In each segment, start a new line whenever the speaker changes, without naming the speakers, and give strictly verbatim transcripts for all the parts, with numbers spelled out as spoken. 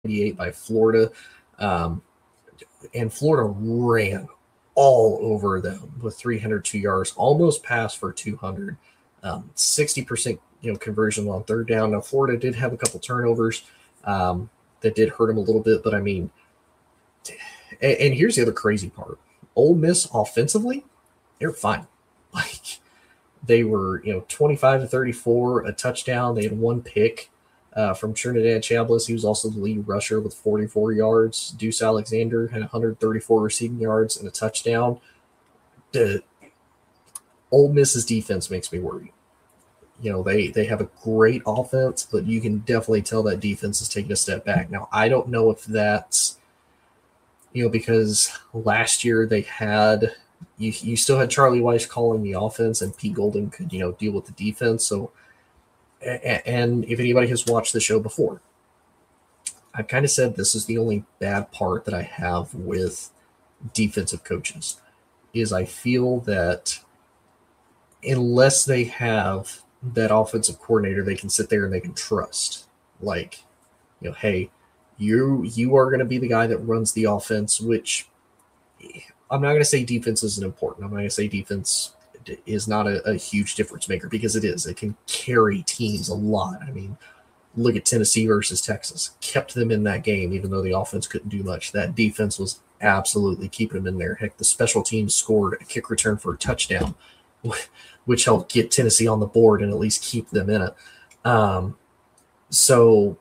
ninety-eight by Florida. Um, and Florida ran all over them with three hundred two yards, almost passed for two hundred. Um, sixty percent you know conversion on third down. Now Florida did have a couple turnovers um, that did hurt them a little bit, but I mean, and, and here's the other crazy part: Ole Miss offensively, they're fine. Like they were, you know, twenty-five to thirty-four, a touchdown. They had one pick uh, from Trinidad Chablis. He was also the lead rusher with forty-four yards. Deuce Alexander had one hundred thirty-four receiving yards and a touchdown. The Ole Miss's defense makes me worry. You know, they they have a great offense, but you can definitely tell that defense is taking a step back. Now, I don't know if that's, you know, because last year they had you you still had Charlie Weiss calling the offense, and Pete Golden could, you know, deal with the defense. So, and if anybody has watched the show before, I've kind of said this is the only bad part that I have with defensive coaches is I feel that unless they have that offensive coordinator they can sit there and they can trust, like, you know, hey, you you are going to be the guy that runs the offense, which I'm not going to say defense isn't important. I'm not going to say defense is not a, a huge difference maker, because it is. It can carry teams a lot. I mean, look at Tennessee versus Texas. Kept them in that game, even though the offense couldn't do much. That defense was absolutely keeping them in there. Heck, the special teams scored a kick return for a touchdown, which helped get Tennessee on the board and at least keep them in it. Um, so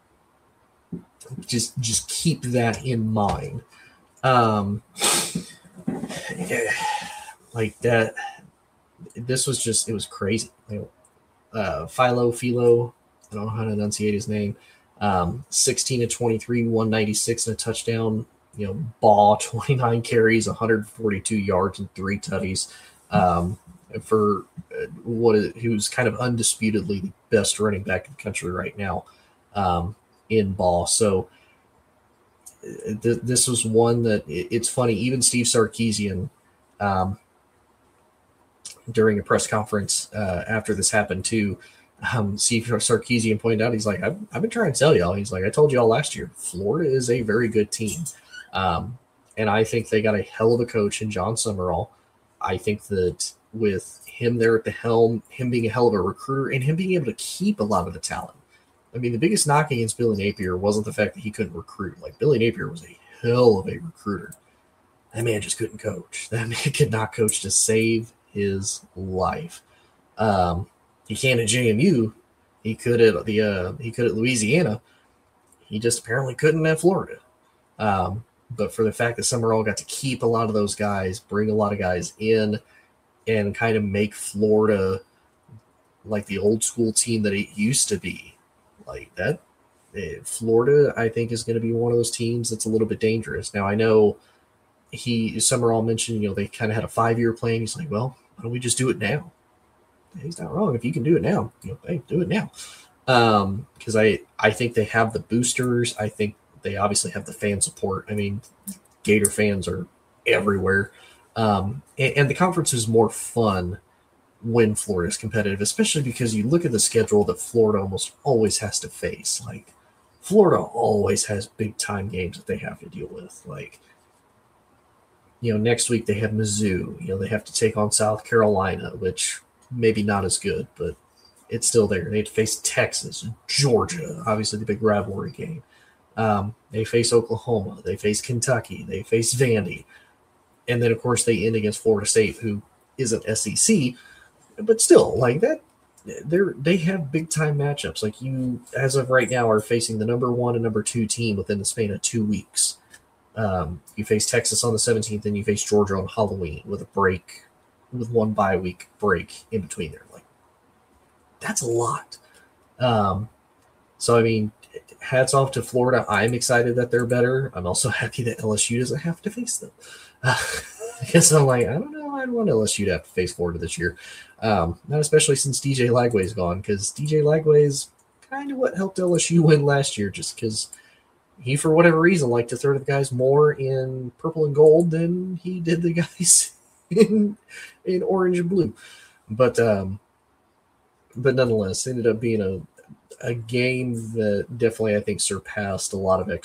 just just keep that in mind. Um, yeah, like that. This was just, it was crazy. You know, uh, Philo, Philo, I don't know how to enunciate his name. Um, sixteen to twenty-three, one ninety-six and a touchdown. You know, Ball, twenty-nine carries, one hundred forty-two yards and three tutties. Um, for what is, he was kind of undisputedly the best running back in the country right now um, in Ball. So th- this was one that it, it's funny. Even Steve Sarkisian, um, during a press conference uh, after this happened too, um, Steve Sarkisian pointed out, he's like, I've, I've been trying to tell y'all. He's like, I told y'all last year, Florida is a very good team. Um, and I think they got a hell of a coach in John Summerall. I think that with him there at the helm, him being a hell of a recruiter, and him being able to keep a lot of the talent. I mean, the biggest knock against Billy Napier wasn't the fact that he couldn't recruit. Like, Billy Napier was a hell of a recruiter. That man just couldn't coach. That man could not coach to save his life. Um, he can at J M U. He could at the uh, he could at Louisiana. He just apparently couldn't at Florida. Um, but for the fact that Summerall got to keep a lot of those guys, bring a lot of guys in, and kind of make Florida like the old school team that it used to be, like that, eh, Florida, I think, is going to be one of those teams that's a little bit dangerous. Now, I know he Summerall mentioned, you know, they kind of had a five-year plan. He's like, well, why don't we just do it now? He's not wrong. If you can do it now, you know, hey, do it now. Um, because I, I think they have the boosters. I think they obviously have the fan support. I mean, Gator fans are everywhere. Um, and, and the conference is more fun when Florida is competitive, especially because you look at the schedule that Florida almost always has to face. Like, Florida always has big-time games that they have to deal with. Like, you know, next week they have Mizzou. You know, they have to take on South Carolina, which maybe not as good, but it's still there. They have to face Texas, Georgia, obviously the big rivalry game. Um, they face Oklahoma. They face Kentucky. They face Vandy. And then, of course, they end against Florida State, who isn't S E C, but still, like that, they're they have big time matchups. Like, you, as of right now, are facing the number one and number two team within the span of two weeks. Um, you face Texas on the seventeenth, and you face Georgia on Halloween with a break, with one bye week break in between there. Like, that's a lot. Um, so I mean, hats off to Florida. I'm excited that they're better. I'm also happy that L S U doesn't have to face them. Uh, because I'm like, I don't know, I'd want L S U to have to face Florida this year. Um, not especially since D J Lagway's gone, because D J Lagway is kind of what helped L S U win last year, just because he, for whatever reason, liked to throw the guys more in purple and gold than he did the guys in, in orange and blue. But um, but nonetheless, ended up being a a game that definitely I think surpassed a lot of